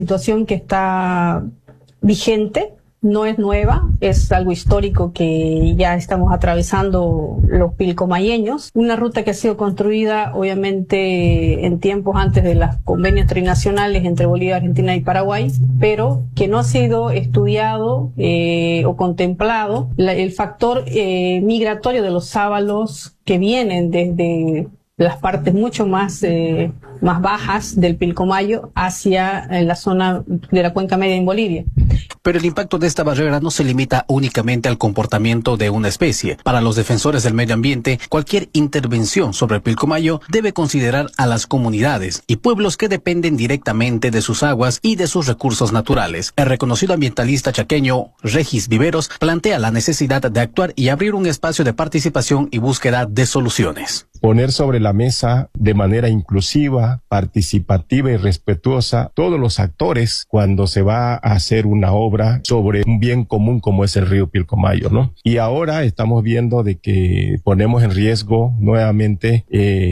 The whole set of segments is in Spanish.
situación que está vigente, no es nueva, es algo histórico que ya estamos atravesando los pilcomayeños. Una ruta que ha sido construida obviamente en tiempos antes de los convenios trinacionales entre Bolivia, Argentina y Paraguay, pero que no ha sido estudiado o contemplado el factor migratorio de los sábalos que vienen desde las partes mucho más bajas del Pilcomayo hacia la zona de la cuenca media en Bolivia. Pero el impacto de esta barrera no se limita únicamente al comportamiento de una especie. Para los defensores del medio ambiente, cualquier intervención sobre el Pilcomayo debe considerar a las comunidades y pueblos que dependen directamente de sus aguas y de sus recursos naturales. El reconocido ambientalista chaqueño Regis Viveros plantea la necesidad de actuar y abrir un espacio de participación y búsqueda de soluciones. Poner sobre la mesa de manera inclusiva, participativa y respetuosa todos los actores cuando se va a hacer una obra sobre un bien común como es el río Pilcomayo, ¿no? Y ahora estamos viendo de que ponemos en riesgo nuevamente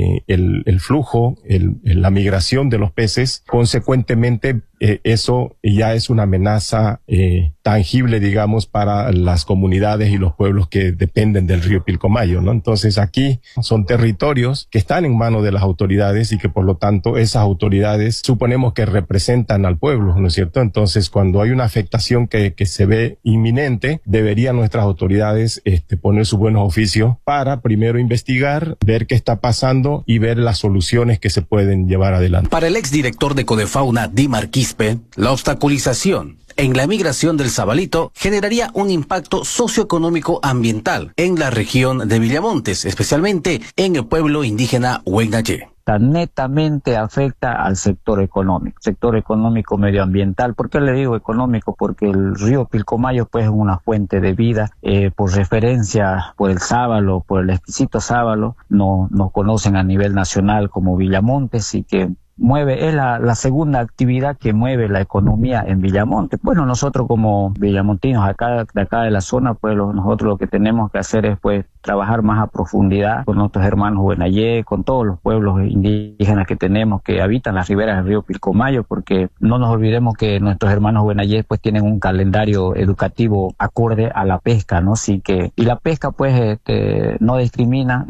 el flujo, la migración de los peces. Consecuentemente, eso ya es una amenaza tangible, digamos, para las comunidades y los pueblos que dependen del río Pilcomayo, ¿no? Entonces aquí son territorios que están en manos de las autoridades y que por lo tanto esas autoridades suponemos que representan al pueblo, ¿no es cierto? Entonces cuando hay una afectación que se ve inminente, deberían nuestras autoridades poner sus buenos oficios para primero investigar, ver qué está pasando y ver las soluciones que se pueden llevar adelante. Para el exdirector de Codefauna, Dimar Quispe, la obstaculización en la migración del sabalito generaría un impacto socioeconómico ambiental en la región de Villamontes, especialmente en el pueblo indígena Hueynayé. Netamente afecta al sector económico medioambiental. ¿Por qué le digo económico? Porque el río Pilcomayo pues es una fuente de vida, por referencia por el sábalo, por el exquisito sábalo, nos conocen a nivel nacional como Villamontes y que es la segunda actividad que mueve la economía en Villamonte. Bueno, nosotros como villamontinos de acá de la zona, pues nosotros lo que tenemos que hacer es pues trabajar más a profundidad con nuestros hermanos Hueynayé, con todos los pueblos indígenas que tenemos que habitan las riberas del río Pilcomayo, porque no nos olvidemos que nuestros hermanos Hueynayé pues tienen un calendario educativo acorde a la pesca, ¿no? Y la pesca pues no discrimina,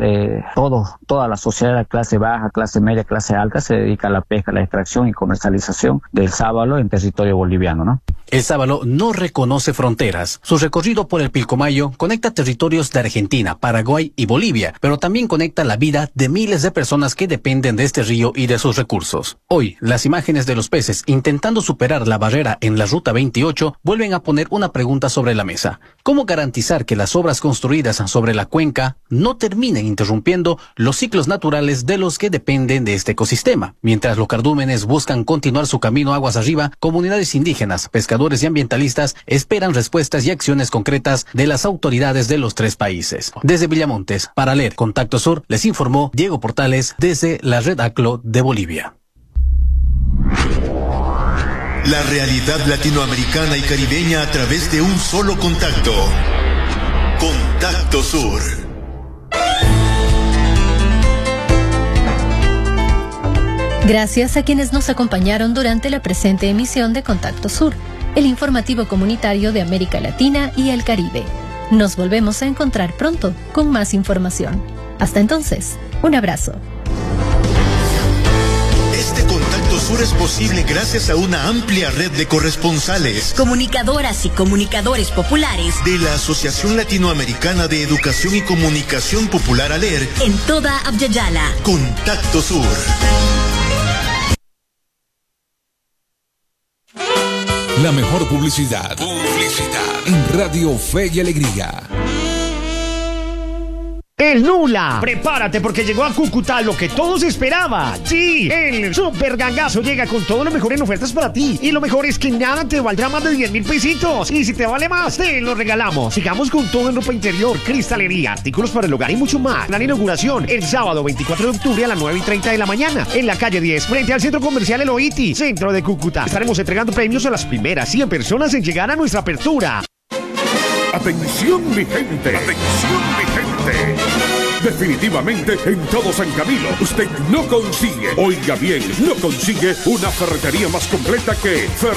toda la sociedad, la clase baja, clase media, clase alta se dedica a la pesca, la extracción y comercialización del sábalo en territorio boliviano, ¿no? El sábalo no reconoce fronteras. Su recorrido por el Pilcomayo conecta territorios de Argentina, Paraguay y Bolivia, pero también conecta la vida de miles de personas que dependen de este río y de sus recursos. Hoy, las imágenes de los peces intentando superar la barrera en la Ruta 28 vuelven a poner una pregunta sobre la mesa. ¿Cómo garantizar que las obras construidas sobre la cuenca no terminen interrumpiendo los ciclos naturales de los que dependen de este ecosistema? Mientras los cardúmenes buscan continuar su camino aguas arriba, comunidades indígenas, pescadores y ambientalistas esperan respuestas y acciones concretas de las autoridades de los tres países. Desde Villamontes, para leer Contacto Sur, les informó Diego Portales desde la Red ACLO de Bolivia. La realidad latinoamericana y caribeña a través de un solo contacto. Contacto Sur. Gracias a quienes nos acompañaron durante la presente emisión de Contacto Sur, el informativo comunitario de América Latina y el Caribe. Nos volvemos a encontrar pronto con más información. Hasta entonces, un abrazo. Este Contacto Sur es posible gracias a una amplia red de corresponsales, comunicadoras y comunicadores populares de la Asociación Latinoamericana de Educación y Comunicación Popular ALER en toda Abya-Yala. Contacto Sur. La mejor publicidad en Radio Fe y Alegría. El Nula. Prepárate porque llegó a Cúcuta lo que todos esperaban. Sí, el Super Gangazo llega con todo lo mejor en ofertas para ti. Y lo mejor es que nada te valdrá más de 10,000 pesitos. Y si te vale más, te lo regalamos. Sigamos con todo en ropa interior, cristalería, artículos para el hogar y mucho más. La inauguración el sábado 24 de octubre a las 9:30 de la mañana. En la calle 10, frente al Centro Comercial Eloíti, centro de Cúcuta. Estaremos entregando premios a las primeras 100 personas en llegar a nuestra apertura. Atención mi gente, atención mi gente. Definitivamente en todo San Camilo usted no consigue, oiga bien, no consigue una ferretería más completa que